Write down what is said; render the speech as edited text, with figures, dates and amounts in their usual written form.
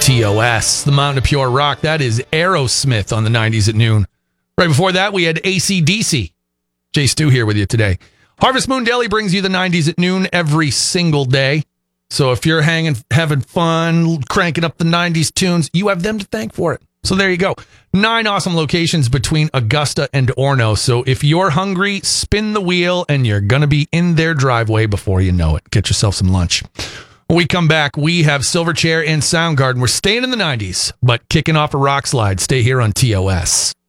TOS, the Mountain of Pure Rock. That is Aerosmith on the 90s at noon. Right before that, we had AC/DC. Jay Stu here with you today. Harvest Moon Deli brings you the 90s at noon every single day. So if you're having fun, cranking up the 90s tunes, you have them to thank for it. So there you go. 9 awesome locations between Augusta and Orono. So if you're hungry, spin the wheel and you're going to be in their driveway before you know it. Get yourself some lunch. When we come back, we have Silverchair and Soundgarden. We're staying in the 90s, but kicking off a rock slide. Stay here on TOS.